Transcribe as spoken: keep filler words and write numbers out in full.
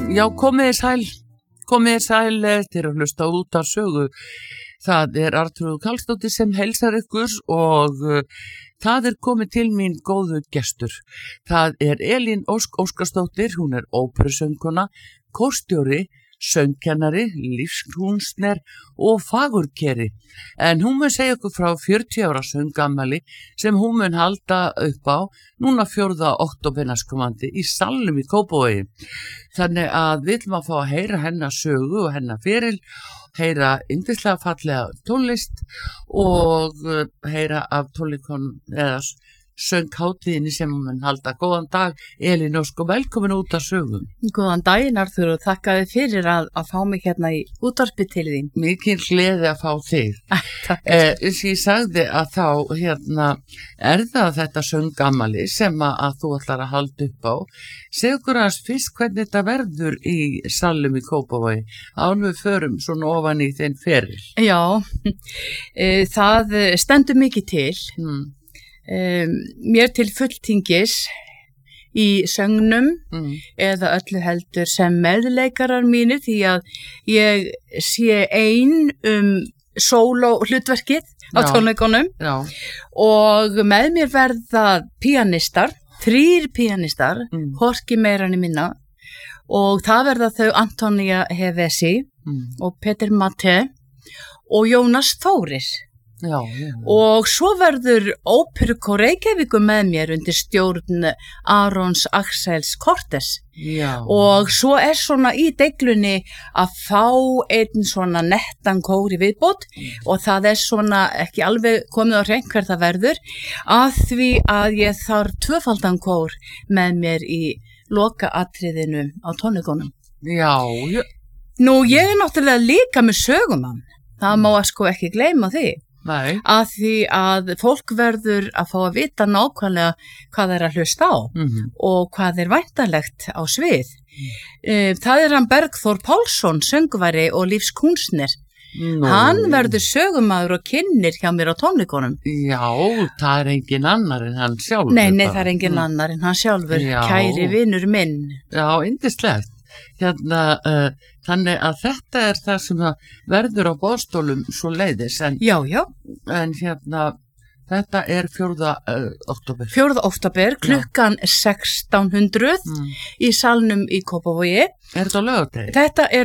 Já, komið þið sæl, komið þið sæl til að hlusta út af sögu. Það er Arnþrúður Karlsdóttir sem heilsar ykkur og uh, það er komið til mín góðu gestur. Það er Elín Ósk Óskarsdóttir, hún er óperusöngkona, kórstjóri, söngkennari, lífskunstner og fagurkeri. En hún mun segja okkur frá fjörutíu ára söngamali sem hún mun halda upp á núna fjórða október næstkomandi í Salnum í Kópavogi. Þannig að við viljum að fá að heyra hennar sögu og hennar feril, heyra yndislega fallega tónlist og heyra af tónleikonum eða sönghátíðinni sem hún mun halda. Góðan dag, Elín Ósk, og velkomin út af sögum. Góðan daginn, Arnþrúður, og þakka þið fyrir að, að fá mig hérna í útvarpi til þín. Mikil gleði að fá þig. Takk. Eh, eins og ég sagði að þá hérna, er það þetta söngamali sem að, að þú ætlar að halda upp á. Segðu okkur aðeins fyrst hvernig þetta verður í Salnum í Kópavogi. Áður við förum svona ofan í þinn feril. Já, e, það stendur mikið til. Mm. Um, mér til fulltingis í söngnum Mm. eða öllu heldur sem meðleikarar mínir því að ég sé ein um sóló hlutverkið á Já. tónleikunum Já. og með mér verða píanistar, þrír píanistar, Mm. hvorki meira en minna, og það verða þau Antonia Hevesi Mm. og Peter Matte og Jónas Þórir. Já, já. Og svo verður Óperukór Reykjavíkur með mér undir stjórn Arons Axels Cortes. Já. Og svo er svona í deiglunni að fá einn svona nettan kór í viðbót og það er svona ekki alveg komið á hreint hver það verður að því að ég þarf tvöfaldan kór með mér í lokaatriðinu á tónleikunum. Já, já. Nú, ég er náttúrulega líka með sögumann. Það má að sko ekki gleyma því. Nei. Að því að fólk verður að fá að vita nákvæmlega hvað er að hlusta á Mm-hmm. og hvað er væntanlegt á svið. Mm. Það er hann Bergþór Pálsson, söngvari og lífskunstner. Nú. Hann verður sögumaður og kynnir hjá mér á tónleikunum. Já, það er engin annar en hann sjálfur. Nei, nei, bara. það er engin Mm. annar en hann sjálfur, Já. kæri vinur minn. Já, yndislegt. Hérna, uh, þannig að þetta er það sem að verður á boðstólum svo leiðis, en, Já, já, en hérna, þetta er fjórða uh, október. fjórða október, klukkan sextán hundruð Mm. í Salnum í Kópavogi. Er þetta á laugardegi? Þetta er